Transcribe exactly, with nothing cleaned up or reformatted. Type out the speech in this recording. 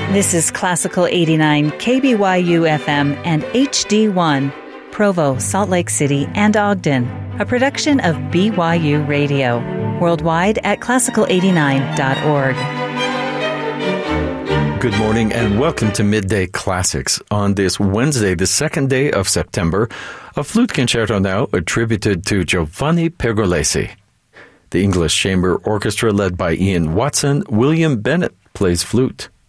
This is Classical eighty-nine, K B Y U F M and H D one, Provo, Salt Lake City, and Ogden, a production of B Y U Radio, worldwide at classical eighty-nine dot org. Good morning and welcome to Midday Classics. On this Wednesday, the second day of September, a flute concerto now attributed to Giovanni Pergolesi. The English Chamber Orchestra led by Ian Watson, William Bennett plays flute.